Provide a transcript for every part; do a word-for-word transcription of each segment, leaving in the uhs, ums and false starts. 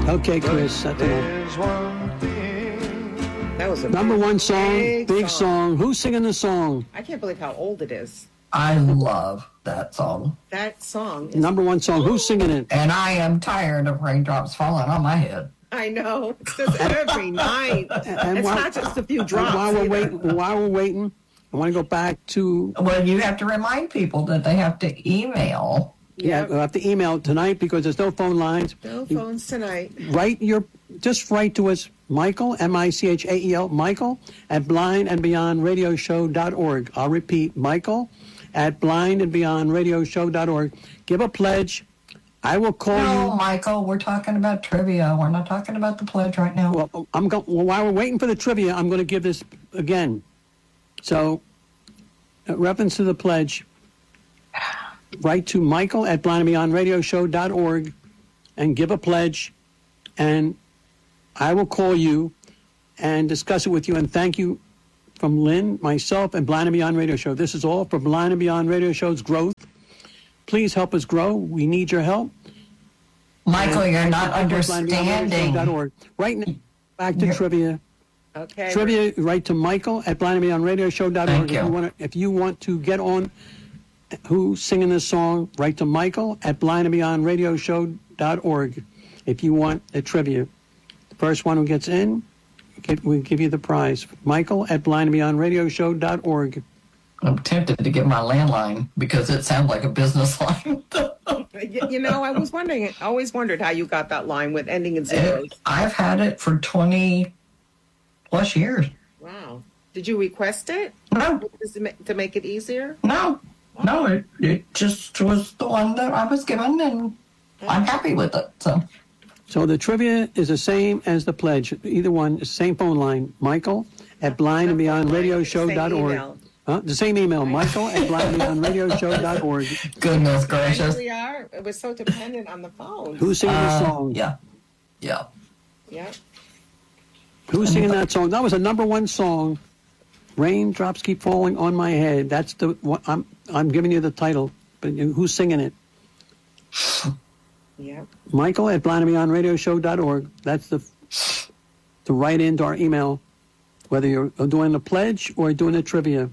Okay, Chris, that's enough. That was a Number big, one song, big, big song. song. Who's singing the song? I can't believe how old it is. I love that song. That song is... Number one song. Who's singing it? And I am tired of raindrops falling on my head. I know. It's just every night. And it's while, not just a few drops. While we're, either. waiting, while we're waiting, I want to go back to... Well, you have to remind people that they have to email. Yeah, Yep. we'll have to email tonight because there's no phone lines. No phones tonight. Write your... Just write to us, Michael, M I C H A E L, Michael, at blind and beyond radio show dot org. I'll repeat, Michael, at blind and beyond radio show dot org. Give a pledge. I will call No, you. Michael, we're talking about trivia. We're not talking about the pledge right now. Well, I'm go- well, while we're waiting for the trivia, I'm going to give this again. So, in reference to the pledge, write to Michael at blind and beyond radio show dot org and give a pledge, and I will call you and discuss it with you and thank you from Lynn, myself, and Blind and Beyond Radio Show. This is all for Blind and Beyond Radio Show's growth. Please help us grow. We need your help. Michael, And you're not blind and beyond radio show dot understanding. org. Right now, back to You're- trivia. Okay. Trivia, write to Michael at blind and beyond radio show dot org. Thank If you. you want to, if you want to get on who's singing this song, write to Michael at blind and beyond radio show dot org. If you want a trivia. The first one who gets in, we'll give you the prize. Michael at blind and beyond radio show dot org. I'm tempted to give my landline because it sounds like a business line. You, you know, I was wondering, I always wondered how you got that line with ending in zeros. I've had it for twenty plus years. Wow. Did you request it? No, Is it ma- to make it easier? no, no. It, it just was the one that I was given, and I'm happy with it. So So the trivia is the same as the pledge. Either one, same phone line. Michael at blind and beyond radio show dot org. Same email. Huh? The same email, Michael at blind and beyond radio show dot org. goodness I gracious. really are. It was so dependent on the phone. Who's singing the Uh, song? yeah, yeah. Yeah. Who's singing that song? That was a number one song. Raindrops keep falling on my head. That's the what I'm. I'm giving you the title, but who's singing it? Yeah. Michael at blind and beyond radio show dot org. That's the to write into our email, whether you're doing the pledge or doing the trivia.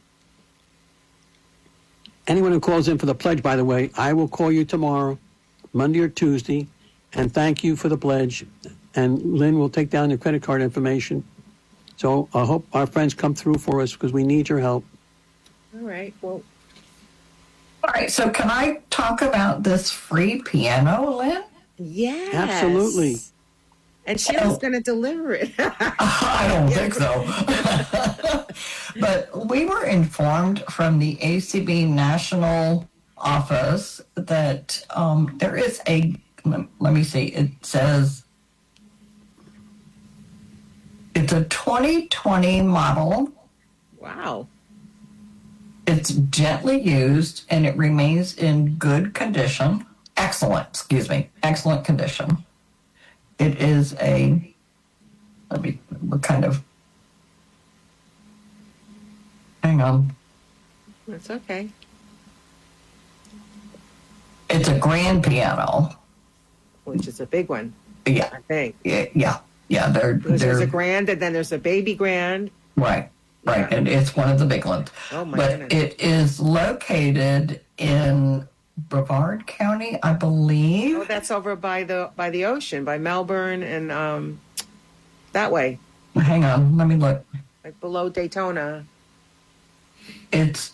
Anyone who calls in for the pledge, by the way, I will call you tomorrow, Monday or Tuesday, and thank you for the pledge. And Lynn will take down your credit card information. So I hope our friends come through for us because we need your help. All right. Well, All right. So can I talk about this free piano, Lynn? yes. Absolutely. And Sheila's going to deliver it. I don't think so. But we were informed from the A C B National Office that um, there is a, let me see, it says it's a twenty twenty model. Wow. It's gently used and it remains in good condition. Excellent, excuse me, excellent condition. It is a, let me, what kind of, hang on. That's okay. It's a grand piano. Which is a big one, Yeah, I think. yeah, yeah, yeah. They're There's, they're there's a grand, and then there's a baby grand. right, right, Yeah. and it's one of the big ones. Oh, my but goodness. it is located in Brevard County, I believe. Oh, that's over by the by the ocean, by Melbourne, and um, that way, Hang on, let me look. like below Daytona. It's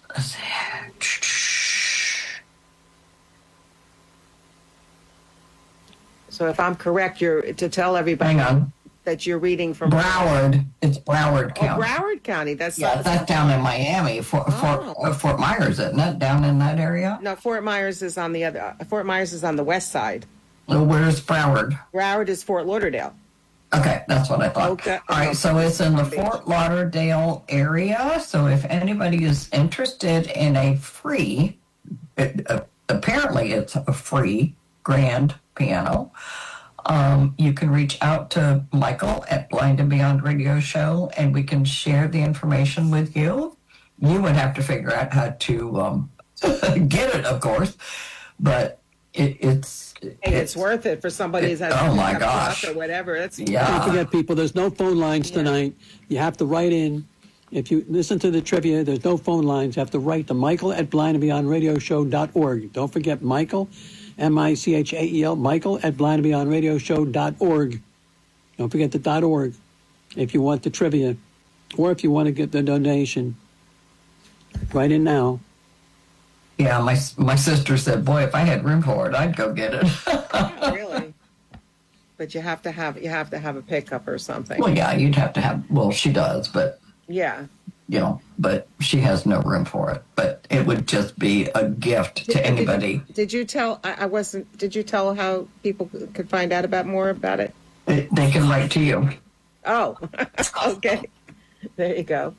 So if I'm correct, you're to tell everybody hang on, that you're reading from Broward. It's Broward Oh, County. Broward County. That's Yeah, that's down in Miami, Fort, Oh. Fort, uh, Fort Myers, isn't it? Down in that area? no. Fort Myers is on the other. uh, Fort Myers is on the west side. Well, where's Broward? Broward is Fort Lauderdale. Okay, that's what I thought. Okay. All right, so it's in the Fort Lauderdale area. So if anybody is interested in a free, it, uh, apparently it's a free grand piano, um, you can reach out to Michael at Blind and Beyond Radio Show, and we can share the information with you. You would have to figure out how to um, get it, of course, but it, it's Hey, it's worth it for somebody who's it- had oh my a gosh. or whatever. It's Yeah. Don't forget, people, there's no phone lines Yeah. tonight. You have to write in. If you listen to the trivia, there's no phone lines. You have to write to Michael at blind and beyond radio show dot org. Don't forget Michael, M I C H A E L, Michael at blind and beyond radio show dot org. Don't forget the dot .org if you want the trivia or if you want to get the donation. Write in now. Yeah, my my sister said, "Boy, if I had room for it, I'd go get it." really. But you have to have you have to have a pickup or something. Well, yeah, you'd have to have. Well, she does, but Yeah. you know, but she has no room for it. But it would just be a gift to anybody. Did you tell? I, I wasn't. Did you tell how people could find out about more about it? It, they can write to you. Oh, okay. There you go.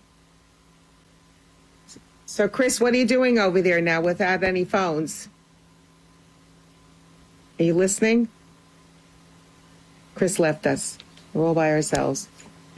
So, Chris, what are you doing over there now without any phones? Are you listening? Chris left us. We're all by ourselves.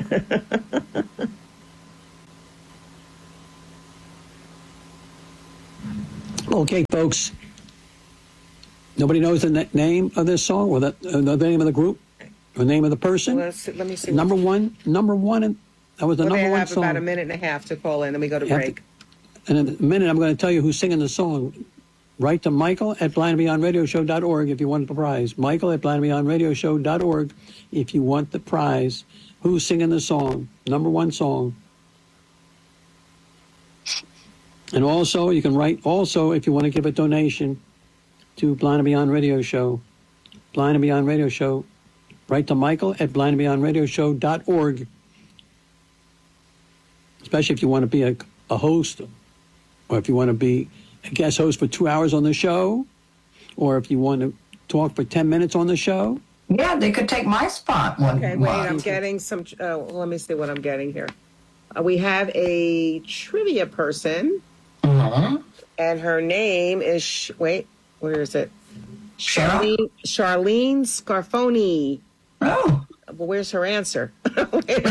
Okay, folks. Nobody knows the na- name of this song or the, uh, the name of the group or the name of the person? Let's, let me see. Number one, number one, and that was the Well, they number one have song. about a minute and a half to call in, then we go to You have break. to- And in a minute, I'm going to tell you who's singing the song. Write to Michael at blind and beyond radio show dot org if you want the prize. Michael at blind and beyond radio show dot org if you want the prize. Who's singing the song? Number one song. And also, you can write also if you want to give a donation to Blind and Beyond Radio Show. Blind and Beyond Radio Show. Write to Michael at blind and beyond radio show dot org. Especially if you want to be a, a host, or if you want to be a guest host for two hours on the show, or if you want to talk for ten minutes on the show. Yeah, they could take my spot one Okay, wait, I'm month. getting some. Uh, let me see what I'm getting here. Uh, we have a trivia person, Mhm. and her name is. Sh- wait, where is it? Cheryl? Charlene, Charlene Scarfoni. Oh, Well, where's her answer? Wait a minute.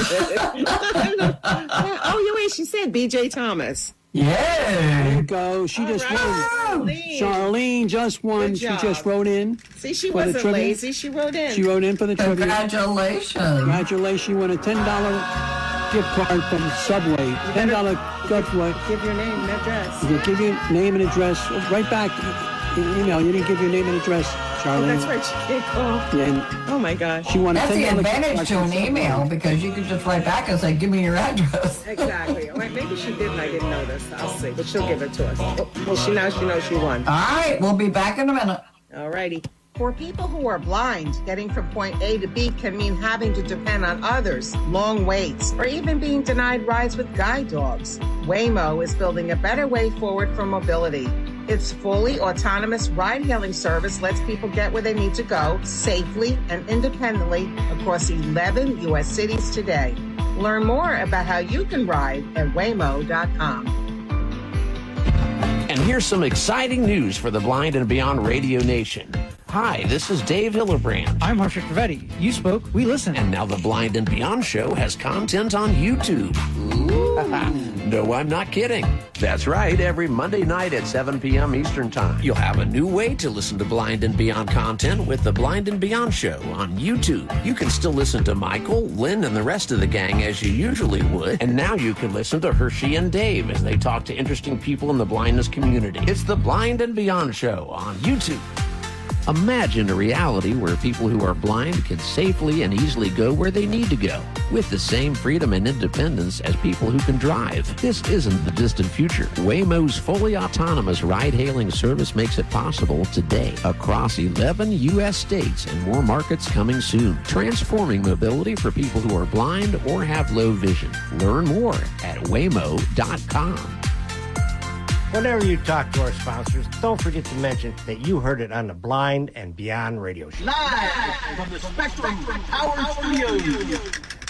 oh, you wait. She said B J Thomas. yay! you go. She just All right, won. Charlene. Charlene just won. Good She job. just wrote in. See, she For the wasn't trivia? lazy. She wrote in. She wrote in for the trivia. Congratulations! Congratulations. You won a ten dollars gift card from Subway. ten dollars gift card. Give your name and address. You give your name and address right back. e- Email. You didn't give your name and address, Oh, Charlene. that's right. She can't call. Yeah, and Oh my gosh. she won a That's ten the dollars gift advantage card to from an Subway. email because you can just write back and say, "Give me your address." Exactly. Wait, maybe she didn't. I didn't know this. I'll see. But she'll give it to us. Well, she now she knows she won. All right, we'll be back in a minute. All righty. For people who are blind, getting from point A to B can mean having to depend on others, long waits, or even being denied rides with guide dogs. Waymo is building a better way forward for mobility. Its fully autonomous ride-hailing service lets people get where they need to go safely and independently across eleven U S cities today. Learn more about how you can ride at waymo dot com. And here's some exciting news for the Blind and Beyond Radio Nation. Hi, this is Dave Hillerbrand. I'm Harsha Trivedi. You spoke, we listened. And now the Blind and Beyond show has content on YouTube. No, I'm not kidding. That's right. Every Monday night at seven p.m. Eastern Time, you'll have a new way to listen to Blind and Beyond content with the Blind and Beyond show on YouTube. You can still listen to Michael, Lynn, and the rest of the gang as you usually would. And now you can listen to Hershey and Dave as they talk to interesting people in the blindness community. It's the Blind and Beyond show on YouTube. Imagine a reality where people who are blind can safely and easily go where they need to go, with the same freedom and independence as people who can drive. This isn't the distant future. Waymo's fully autonomous ride-hailing service makes it possible today across eleven U S states and more markets coming soon, transforming mobility for people who are blind or have low vision. Learn more at waymo dot com. Whenever you talk to our sponsors, don't forget to mention that you heard it on the Blind and Beyond Radio Show. Live from the Spectrum Power Studios.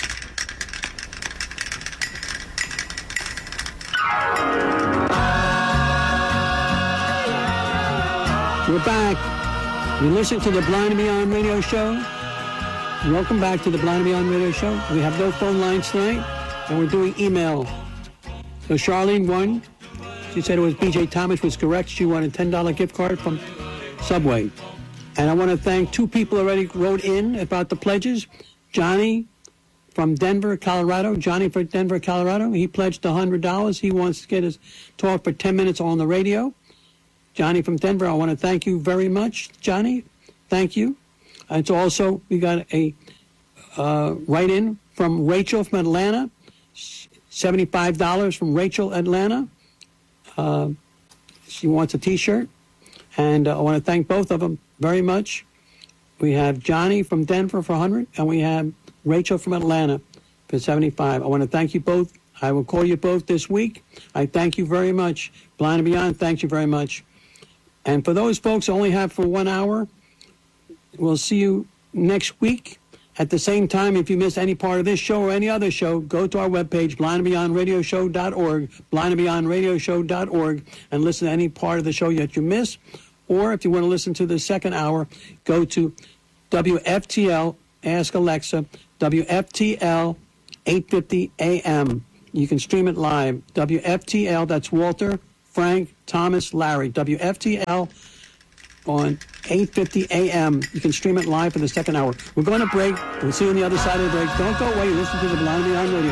We're back. You listen to the Blind and Beyond Radio Show. Welcome back to the Blind and Beyond Radio Show. We have no phone lines tonight, and we're doing email. So Charlene won. She said it was B J Thomas was correct. She won a ten dollars gift card from subway. And I want to thank two people already wrote in about the pledges. Johnny from Denver, Colorado. Johnny from Denver, Colorado. He pledged one hundred dollars. He wants to get his talk for ten minutes on the radio. Johnny from Denver, I want to thank you very much, Johnny. Thank you. It's also, we got a uh, write-in from Rachel from Atlanta. seventy-five dollars from Rachel, Atlanta. Uh, she wants a T-shirt. And uh, I want to thank both of them very much. We have Johnny from Denver for one hundred, and we have Rachel from Atlanta for seventy-five. I want to thank you both. I will call you both this week. I thank you very much. Blind and Beyond, thank you very much. And for those folks who only have for one hour, we'll see you next week. At the same time, if you miss any part of this show or any other show, go to our webpage, blind and beyond radio show dot org, blind and beyond radio show dot org, and listen to any part of the show that you miss. Or if you want to listen to the second hour, go to W F T L, ask Alexa, W F T L eight fifty A M. You can stream it live. W F T L, that's Walter, Frank, Thomas, Larry. W F T L on eight fifty A M. You can stream it live for the second hour. We're going to break. We'll see you on the other side of the break. Don't go away. Listen to the Blind and Beyond Radio.